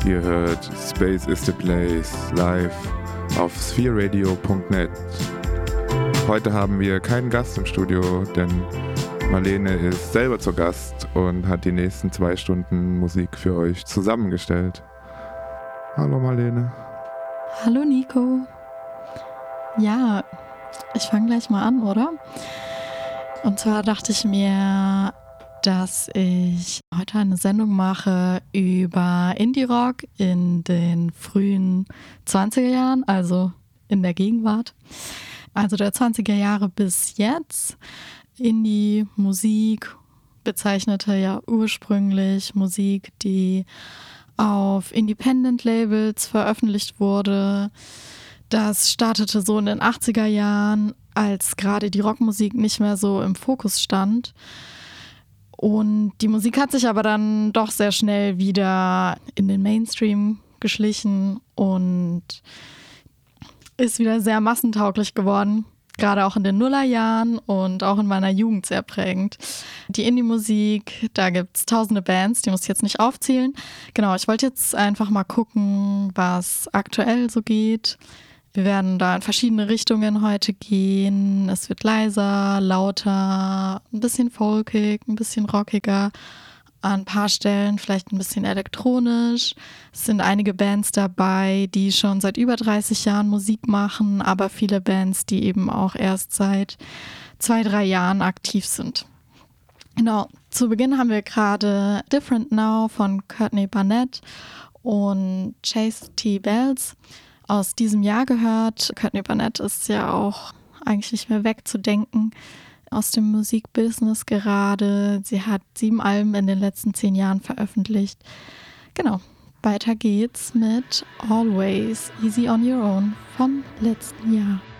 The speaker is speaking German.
Ihr hört Space is the Place live auf sphereradio.net. Heute haben wir keinen Gast im Studio, denn Marlene ist selber zu Gast und hat die nächsten 2 Stunden Musik für euch zusammengestellt. Hallo Marlene. Hallo Nico. Ja, ich fange gleich mal an, oder? Und zwar dachte ich mir, dass ich heute eine Sendung mache über Indie-Rock in den frühen 20er Jahren, also in der Gegenwart. Also der 20er Jahre bis jetzt. Indie-Musik bezeichnete ja ursprünglich Musik, die auf Independent-Labels veröffentlicht wurde. Das startete so in den 80er Jahren, als gerade die Rockmusik nicht mehr so im Fokus stand. Und die Musik hat sich aber dann doch sehr schnell wieder in den Mainstream geschlichen und ist wieder sehr massentauglich geworden. Gerade auch in den Nullerjahren und auch in meiner Jugend sehr prägend. Die Indie-Musik, da gibt es tausende Bands, die muss ich jetzt nicht aufzählen. Genau, ich wollte jetzt einfach mal gucken, was aktuell so geht. Wir werden da in verschiedene Richtungen heute gehen. Es wird leiser, lauter, ein bisschen folkig, ein bisschen rockiger. An ein paar Stellen vielleicht ein bisschen elektronisch. Es sind einige Bands dabei, die schon seit über 30 Jahren Musik machen, aber viele Bands, die eben auch erst seit 2-3 Jahren aktiv sind. Genau, zu Beginn haben wir gerade Different Now von Courtney Barnett und Chase T. Bells aus diesem Jahr gehört. Courtney Barnett ist ja auch eigentlich nicht mehr wegzudenken aus dem Musikbusiness gerade. Sie hat 7 Alben in den letzten 10 Jahren veröffentlicht. Genau, weiter geht's mit Always Easy on Your Own vom letzten Jahr.